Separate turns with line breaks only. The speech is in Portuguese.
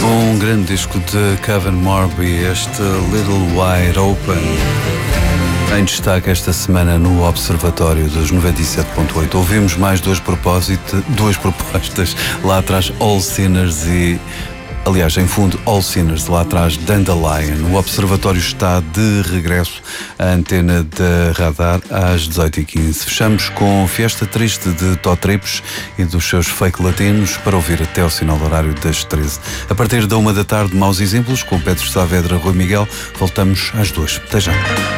Um grande disco de Kevin Morby, este Little Wide Open, em destaque esta semana no Observatório dos 97.8. Ouvimos mais duas propostas, lá atrás All Sinners e, aliás, em fundo, All Sinners, lá atrás Dandelion. O Observatório está de regresso à antena da Radar às 18h15. Fechamos com Fiesta Triste de Tó Tripes e dos seus fake latinos para ouvir até ao sinal do horário das 13. A partir da 1 da tarde, Maus Exemplos, com Pedro Saavedra, Rui Miguel. Voltamos às 2. Até já.